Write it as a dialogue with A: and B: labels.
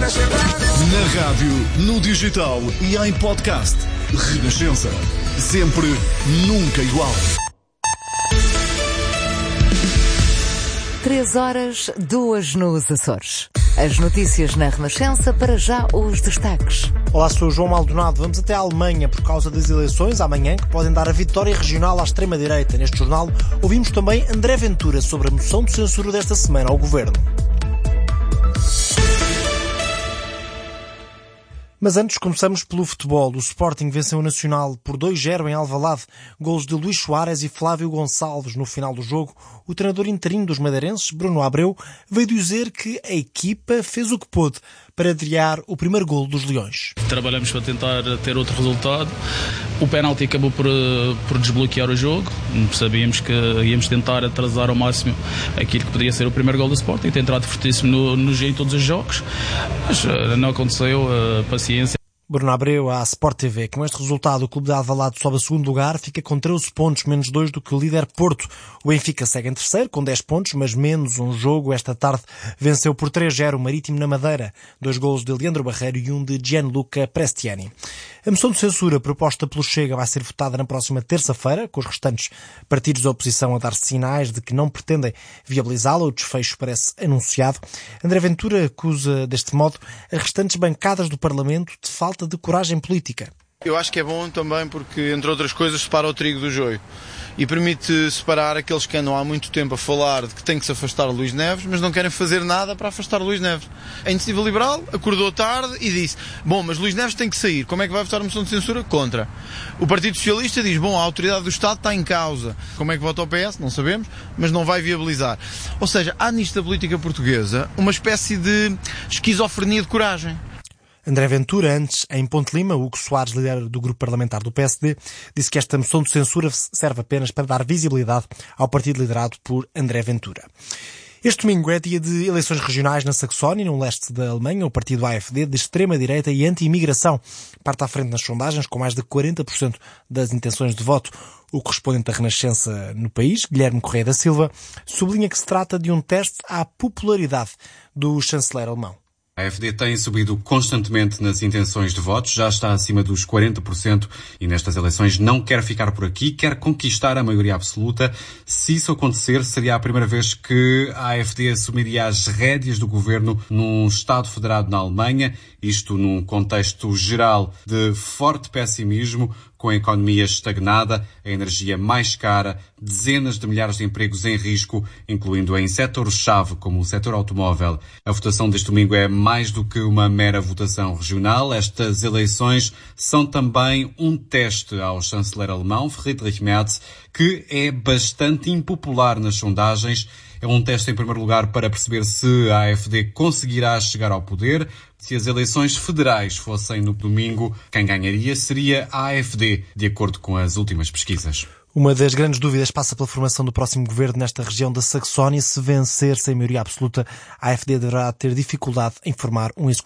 A: Na rádio, no digital e em podcast. Renascença. Sempre, nunca igual.
B: 3h02 nos Açores. As notícias na Renascença, para já os destaques.
C: Olá, sou o João Maldonado. Vamos até a Alemanha por causa das eleições amanhã, que podem dar a vitória regional à extrema-direita. Neste jornal ouvimos também André Ventura sobre a moção de censura desta semana ao Governo. Mas antes começamos pelo futebol. O Sporting venceu o Nacional por 2-0 em Alvalade. Golos de Luís Soares e Flávio Gonçalves no final do jogo. O treinador interino dos madeirenses, Bruno Abreu, veio dizer que a equipa fez o que pôde para adiar o primeiro golo dos Leões.
D: Trabalhamos para tentar ter outro resultado. O penalti acabou por desbloquear o jogo. Sabíamos que íamos tentar atrasar ao máximo aquilo que poderia ser o primeiro golo do Sporting. Tem entrado fortíssimo no G em todos os jogos, mas não aconteceu. Paciência.
C: Bruno Abreu, à Sport TV. Com este resultado, o clube de Alvalade sobe a segundo lugar, fica com 13 pontos, menos 2 do que o líder Porto. O Benfica segue em terceiro, com 10 pontos, mas menos um jogo. Esta tarde venceu por 3-0 o Marítimo na Madeira. 2 golos de Leandro Barreiro e um de Gianluca Prestiani. A moção de censura proposta pelo Chega vai ser votada na próxima terça-feira, com os restantes partidos da oposição a dar sinais de que não pretendem viabilizá-la. O desfecho parece anunciado. André Ventura acusa, deste modo, as restantes bancadas do Parlamento de falta de coragem política.
E: Eu acho que é bom também porque, entre outras coisas, separa o trigo do joio e permite separar aqueles que andam há muito tempo a falar de que tem que se afastar Luís Neves, mas não querem fazer nada para afastar Luís Neves. A Iniciativa Liberal acordou tarde e disse: bom, mas Luís Neves tem que sair. Como é que vai votar a moção de censura? Contra. O Partido Socialista diz: bom, a autoridade do Estado está em causa. Como é que vota o PS? Não sabemos, mas não vai viabilizar. Ou seja, há nisto da política portuguesa uma espécie de esquizofrenia de coragem.
C: André Ventura, antes, em Ponte Lima, Hugo Soares, líder do grupo parlamentar do PSD, disse que esta moção de censura serve apenas para dar visibilidade ao partido liderado por André Ventura. Este domingo é dia de eleições regionais na Saxónia, no leste da Alemanha. O partido AfD, de extrema-direita e anti-imigração, parte à frente nas sondagens, com mais de 40% das intenções de voto. O correspondente da Renascença no país, Guilherme Correia da Silva, sublinha que se trata de um teste à popularidade do chanceler alemão.
F: A AfD tem subido constantemente nas intenções de votos, já está acima dos 40% e nestas eleições não quer ficar por aqui, quer conquistar a maioria absoluta. Se isso acontecer, seria a primeira vez que a AfD assumiria as rédeas do governo num Estado federado na Alemanha, isto num contexto geral de forte pessimismo, com a economia estagnada, a energia mais cara, dezenas de milhares de empregos em risco, incluindo em setores-chave como o setor automóvel. A votação deste domingo é mais do que uma mera votação regional. Estas eleições são também um teste ao chanceler alemão, Friedrich Merz, que é bastante impopular nas sondagens. É um teste, em primeiro lugar, para perceber se a AfD conseguirá chegar ao poder. Se as eleições federais fossem no domingo, quem ganharia seria a AfD, de acordo com as últimas pesquisas.
C: Uma das grandes dúvidas passa pela formação do próximo governo nesta região da Saxónia. Se vencer sem maioria absoluta, a AfD deverá ter dificuldade em formar um executivo.